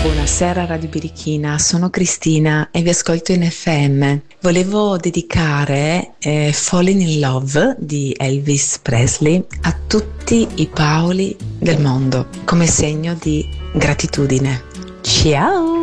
Buonasera Radio Birichina, sono Cristina e vi ascolto in FM. Volevo dedicare Falling in Love di Elvis Presley a tutti i Paoli del mondo come segno di gratitudine. Ciao!